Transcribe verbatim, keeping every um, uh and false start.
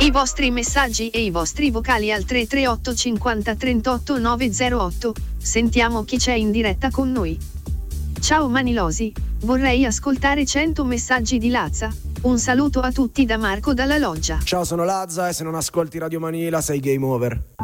I vostri messaggi e i vostri vocali al tre tre otto cinquanta trentotto novecentotto. Sentiamo chi c'è in diretta con noi. Ciao Manilosi, vorrei ascoltare cento messaggi di Lazza. Un saluto a tutti da Marco dalla Loggia. Ciao, sono Lazza e se non ascolti Radio Manila sei game over.